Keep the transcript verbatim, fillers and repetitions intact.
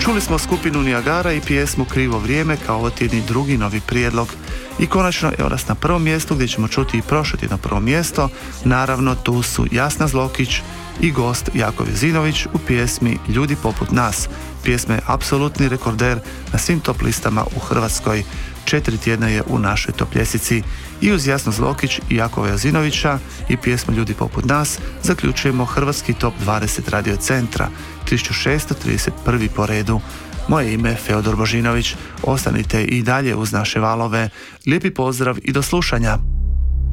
Čuli smo skupinu Niagara i pjesmu Krivo vrijeme kao ovo tjedni drugi novi prijedlog. I konačno, evo nas na prvom mjestu gdje ćemo čuti i prošlo tjedno prvo mjesto. Naravno, tu su Jasna Zlokić i gost Jakov Jezinović u pjesmi Ljudi poput nas. Pjesma je apsolutni rekorder na svim top listama u Hrvatskoj. Četiri tjedna je u našoj top ljestvici. I uz Jasnu Zlokić i Jakova Jezinovića i pjesmu Ljudi poput nas zaključujemo hrvatski top dvadeset radio centra, tisuću šesto trideset prvi po redu. Moje ime je Feodor Božinović. Ostanite i dalje uz naše valove. Lijepi pozdrav i do slušanja.